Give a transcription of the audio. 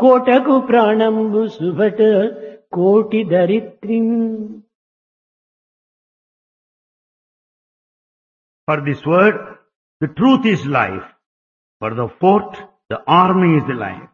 కోటకు ప్రాణంబు సుభట కోటి దరిత్రిం. For this word, the truth is life. For the fort, the army is the life.